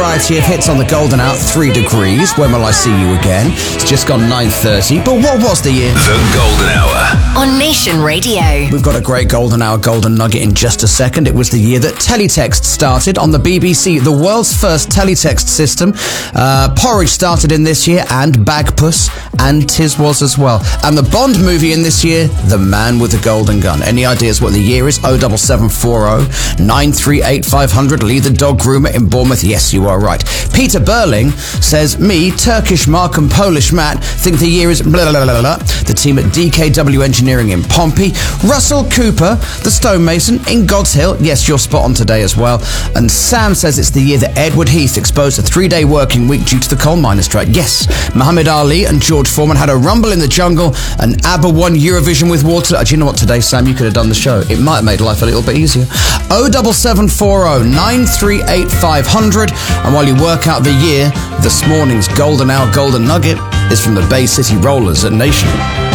variety of hits on the Golden Hour. 3 Degrees, When Will I See You Again? It's just gone 9:30. But what was the year? The Golden Hour. On Nation Radio. We've got a great Golden Hour Golden Nugget in just a second. It was the year that teletext started on the BBC, the world's first teletext system. Porridge started in this year, and Bagpuss, and Tiswas as well. And the Bond movie in this year, The Man with the Golden Gun. Any ideas what the year is? 07740 938 500. Lee the dog groomer in Bournemouth. Yes, you are right. Peter Burling says, me, Turkish Mark and Polish Matt think the year is blah, blah, blah, blah. The team at DKW Engineering in Pompey. Russell Cooper, the stonemason in God's Hill. Yes, you're spot on today as well. And Sam says it's the year that Edward Heath exposed a 3-day working week due to the coal miners' strike. Yes, Muhammad Ali and George Foreman had a rumble in the jungle, and ABBA won Eurovision with Water. Do you know what, today, Sam, you could have done the show. It might have made life a little bit easier. 07740 938 500. And while you work out the year, this morning's Golden Hour Golden Nugget is from the Bay City Rollers at Nation.